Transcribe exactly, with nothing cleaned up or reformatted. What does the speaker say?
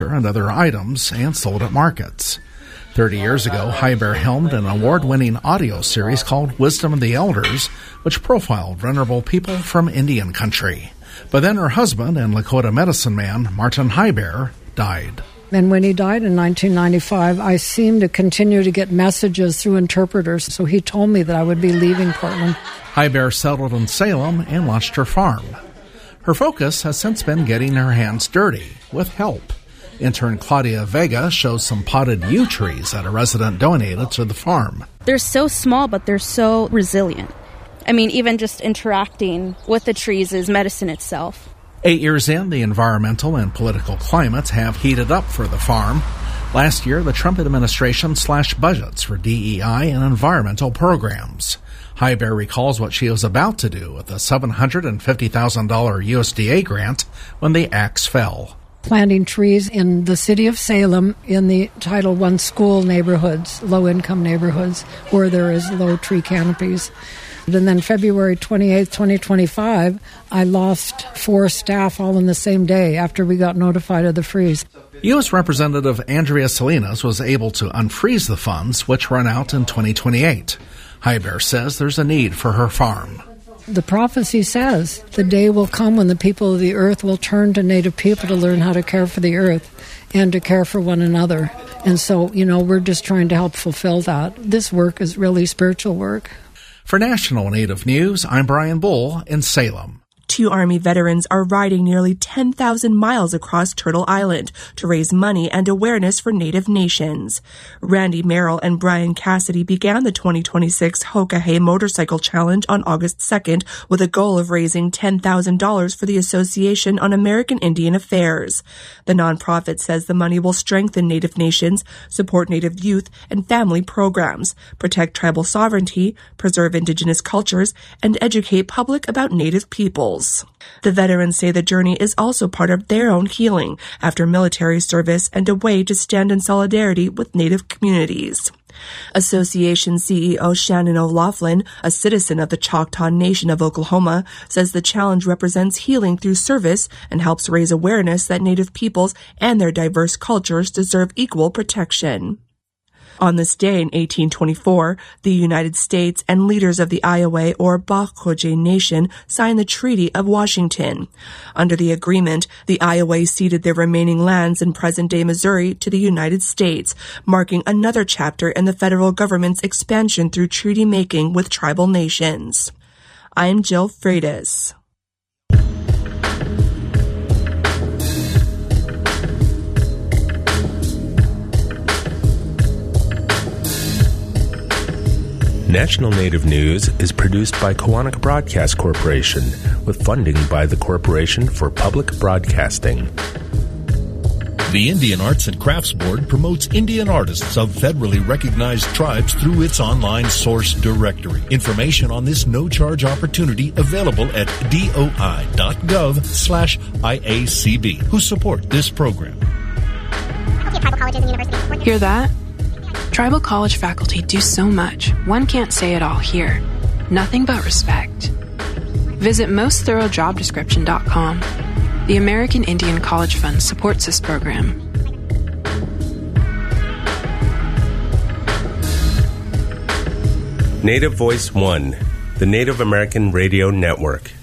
and other items and sold at markets. Thirty years ago, High Bear helmed an award-winning audio series called Wisdom of the Elders, which profiled venerable people from Indian country. But then her husband and Lakota medicine man, Martin High Bear, died. And when he died in nineteen ninety-five, I seemed to continue to get messages through interpreters, so he told me that I would be leaving Portland. High Bear settled in Salem and launched her farm. Her focus has since been getting her hands dirty, with help. Intern Claudia Vega shows some potted yew trees that a resident donated to the farm. They're so small, but they're so resilient. I mean, even just interacting with the trees is medicine itself. Eight years in, the environmental and political climates have heated up for the farm. Last year, the Trump administration slashed budgets for D E I and environmental programs. High Bear recalls what she was about to do with a seven hundred fifty thousand dollars U S D A grant when the axe fell. Planting trees in the city of Salem in the Title one school neighborhoods, low-income neighborhoods, where there is low tree canopies. And then February twenty-eighth, twenty twenty-five, I lost four staff all in the same day after we got notified of the freeze. U S Representative Andrea Salinas was able to unfreeze the funds, which run out in twenty twenty-eight. High Bear says there's a need for her farm. The prophecy says the day will come when the people of the earth will turn to Native people to learn how to care for the earth and to care for one another. And so, you know, we're just trying to help fulfill that. This work is really spiritual work. For National Native News, I'm Brian Bull in Salem. Two Army veterans are riding nearly ten thousand miles across Turtle Island to raise money and awareness for Native nations. Randy Merrill and Brian Cassidy began the twenty twenty-six Hoka-Hey Motorcycle Challenge on August second with a goal of raising ten thousand dollars for the Association on American Indian Affairs. The nonprofit says the money will strengthen Native nations, support Native youth and family programs, protect tribal sovereignty, preserve Indigenous cultures, and educate public about Native peoples. The veterans say the journey is also part of their own healing after military service and a way to stand in solidarity with Native communities. Association C E O Shannon O'Loughlin, a citizen of the Choctaw Nation of Oklahoma, says the challenge represents healing through service and helps raise awareness that Native peoples and their diverse cultures deserve equal protection. On this day in eighteen twenty-four, the United States and leaders of the Iowa or Bakojay Nation signed the Treaty of Washington. Under the agreement, the Iowa ceded their remaining lands in present-day Missouri to the United States, marking another chapter in the federal government's expansion through treaty making with tribal nations. I'm Jill Freitas. National Native News is produced by Koahnic Broadcast Corporation with funding by the Corporation for Public Broadcasting. The Indian Arts and Crafts Board promotes Indian artists of federally recognized tribes through its online source directory. Information on this no-charge opportunity available at doi.gov slash IACB, who support this program. Hear that? Tribal college faculty do so much, one can't say it all here. Nothing but respect. Visit most thorough job description dot com. The American Indian College Fund supports this program. Native Voice One, the Native American Radio Network.